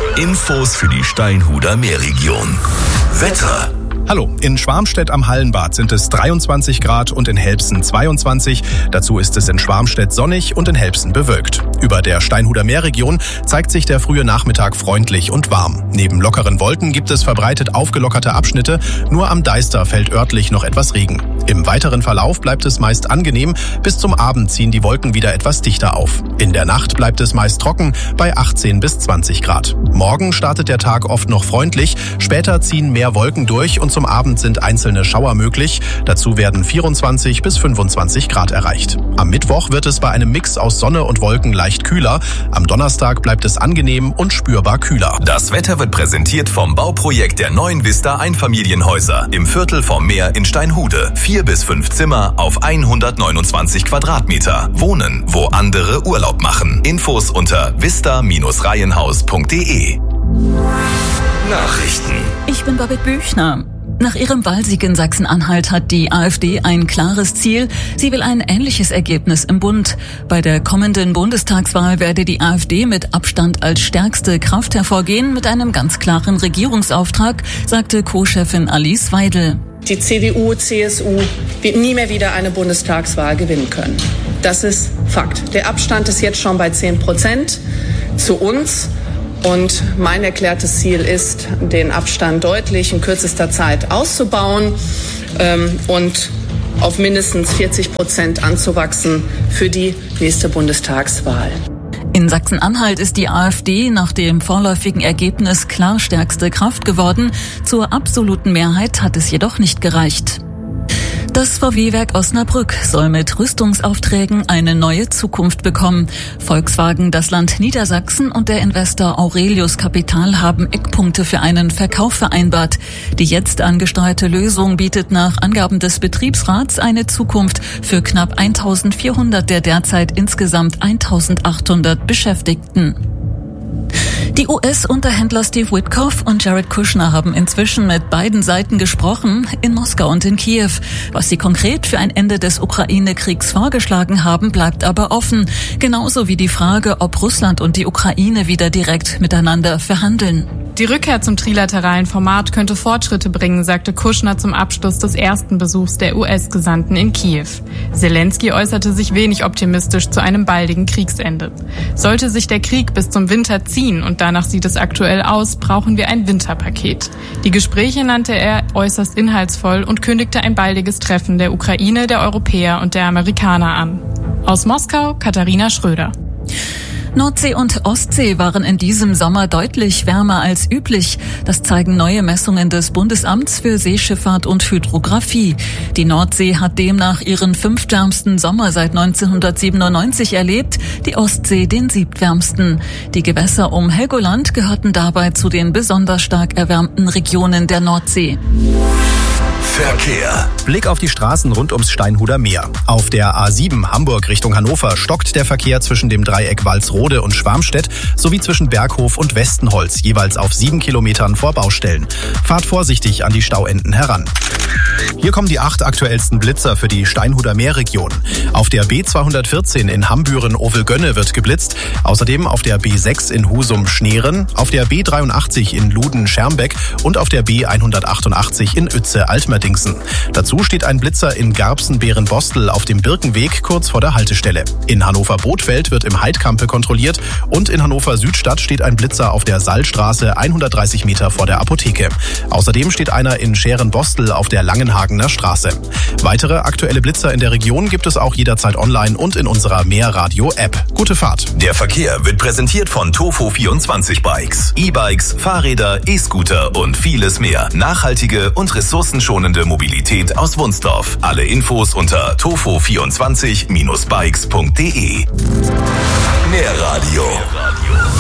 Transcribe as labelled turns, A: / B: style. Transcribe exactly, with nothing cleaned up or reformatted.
A: Infos für die Steinhuder Meerregion. Wetter.
B: Hallo, in Schwarmstedt am Hallenbad sind es dreiundzwanzig Grad und in Helbsen zweiundzwanzig. Dazu ist es in Schwarmstedt sonnig und in Helbsen bewölkt. Über der Steinhuder Meerregion zeigt sich der frühe Nachmittag freundlich und warm. Neben lockeren Wolken gibt es verbreitet aufgelockerte Abschnitte. Nur am Deister fällt örtlich noch etwas Regen. Im weiteren Verlauf bleibt es meist angenehm. Bis zum Abend ziehen die Wolken wieder etwas dichter auf. In der Nacht bleibt es meist trocken bei achtzehn bis zwanzig Grad. Morgen startet der Tag oft noch freundlich. Später ziehen mehr Wolken durch und zum Abend sind einzelne Schauer möglich. Dazu werden vierundzwanzig bis fünfundzwanzig Grad erreicht. Am Mittwoch wird es bei einem Mix aus Sonne und Wolken leicht kühler. Am Donnerstag bleibt es angenehm und spürbar kühler.
A: Das Wetter wird präsentiert vom Bauprojekt der neuen Vista Einfamilienhäuser im Viertel vom Meer in Steinhude. Vier bis fünf Zimmer auf hundertneunundzwanzig Quadratmeter. Wohnen, wo andere Urlaub machen. Infos unter vista Bindestrich reihenhaus punkt de. Nachrichten.
C: Ich bin Babette Büchner. Nach ihrem Wahlsieg in Sachsen-Anhalt hat die AfD ein klares Ziel. Sie will ein ähnliches Ergebnis im Bund. Bei der kommenden Bundestagswahl werde die AfD mit Abstand als stärkste Kraft hervorgehen, mit einem ganz klaren Regierungsauftrag, sagte Co-Chefin Alice Weidel.
D: Die C D U, C S U wird nie mehr wieder eine Bundestagswahl gewinnen können. Das ist Fakt. Der Abstand ist jetzt schon bei zehn Prozent zu uns. Und mein erklärtes Ziel ist, den Abstand deutlich in kürzester Zeit auszubauen ähm, und auf mindestens vierzig Prozent anzuwachsen für die nächste Bundestagswahl.
C: In Sachsen-Anhalt ist die AfD nach dem vorläufigen Ergebnis klar stärkste Kraft geworden. Zur absoluten Mehrheit hat es jedoch nicht gereicht. Das V W-Werk Osnabrück soll mit Rüstungsaufträgen eine neue Zukunft bekommen. Volkswagen, das Land Niedersachsen und der Investor Aurelius Capital haben Eckpunkte für einen Verkauf vereinbart. Die jetzt angesteuerte Lösung bietet nach Angaben des Betriebsrats eine Zukunft für knapp eintausendvierhundert der derzeit insgesamt eintausendachthundert Beschäftigten. Die U S-Unterhändler Steve Witkoff und Jared Kushner haben inzwischen mit beiden Seiten gesprochen, in Moskau und in Kiew. Was sie konkret für ein Ende des Ukraine-Kriegs vorgeschlagen haben, bleibt aber offen. Genauso wie die Frage, ob Russland und die Ukraine wieder direkt miteinander verhandeln.
E: Die Rückkehr zum trilateralen Format könnte Fortschritte bringen, sagte Kushner zum Abschluss des ersten Besuchs der U S-Gesandten in Kiew. Zelensky äußerte sich wenig optimistisch zu einem baldigen Kriegsende. Sollte sich der Krieg bis zum Winter ziehen, und danach sieht es aktuell aus, brauchen wir ein Winterpaket. Die Gespräche nannte er äußerst inhaltsvoll und kündigte ein baldiges Treffen der Ukraine, der Europäer und der Amerikaner an. Aus Moskau, Katharina Schröder.
C: Nordsee und Ostsee waren in diesem Sommer deutlich wärmer als üblich. Das zeigen neue Messungen des Bundesamts für Seeschifffahrt und Hydrographie. Die Nordsee hat demnach ihren fünftwärmsten Sommer seit neunzehnhundertsiebenundneunzig erlebt, die Ostsee den siebtwärmsten. Die Gewässer um Helgoland gehörten dabei zu den besonders stark erwärmten Regionen der Nordsee.
A: Verkehr.
B: Blick auf die Straßen rund ums Steinhuder Meer. Auf der A sieben Hamburg Richtung Hannover stockt der Verkehr zwischen dem Dreieck Walsrode und Schwarmstedt sowie zwischen Berghof und Westenholz, jeweils auf sieben Kilometern vor Baustellen. Fahrt vorsichtig an die Stauenden heran. Hier kommen die acht aktuellsten Blitzer für die Steinhuder Meerregion. Auf der B zweihundertvierzehn in Hambüren-Ovelgönne wird geblitzt. Außerdem auf der B sechs in Husum-Schneeren, auf der B dreiundachtzig in Luden-Schermbeck und auf der B hundertachtundachtzig in Uetze-Altmerdingsen. Dazu steht ein Blitzer in Garbsen-Berenbostel auf dem Birkenweg kurz vor der Haltestelle. In Hannover-Bothfeld wird im Heidkampe kontrolliert und in Hannover-Südstadt steht ein Blitzer auf der Saalstraße hundertdreißig Meter vor der Apotheke. Außerdem steht einer in Scherenbostel auf der Langenhagener Straße. Weitere aktuelle Blitzer in der Region gibt es auch jederzeit online und in unserer Meerradio-App. Gute Fahrt.
A: Der Verkehr wird präsentiert von Tofu vierundzwanzig Bikes. E-Bikes, Fahrräder, E-Scooter und vieles mehr. Nachhaltige und ressourcenschonende Mobilität aus Wunsdorf. Alle Infos unter tofu vierundzwanzig Bindestrich bikes punkt de. Meerradio.